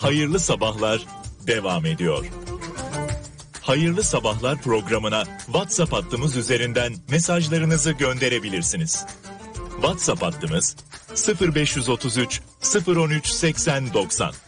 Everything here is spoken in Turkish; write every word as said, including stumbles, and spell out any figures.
Hayırlı Sabahlar devam ediyor. Hayırlı Sabahlar programına WhatsApp hattımız üzerinden mesajlarınızı gönderebilirsiniz. WhatsApp hattımız sıfır beş otuz üç sıfır on üç seksen doksan.